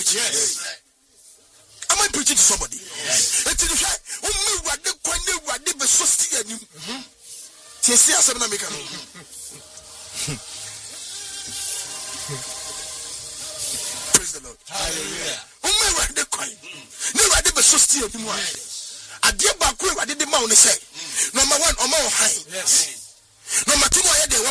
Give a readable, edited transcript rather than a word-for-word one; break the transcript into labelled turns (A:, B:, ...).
A: preach? Yes. Am I preaching to somebody? Yes. It's in the fact, praise the Lord. Hallelujah. Number one, Number two,